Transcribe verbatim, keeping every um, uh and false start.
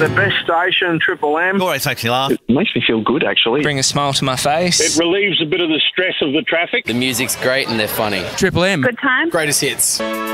The best station, Triple M. Always makes you laugh. It makes me feel good, actually. Bring a smile to my face. It relieves a bit of the stress of the traffic. The music's great and they're funny. Triple M. Good time. Greatest hits.